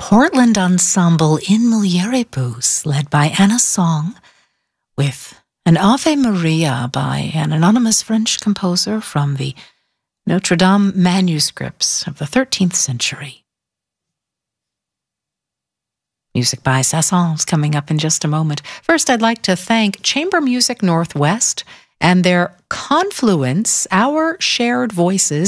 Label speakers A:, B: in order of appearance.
A: Portland Ensemble in Mulieribus, led by Anna Song, with an Ave Maria by an anonymous French composer from the Notre Dame manuscripts of the 13th century. Music by Sassons coming up in just a moment. First, I'd like to thank Chamber Music Northwest and their Confluence, Our Shared Voices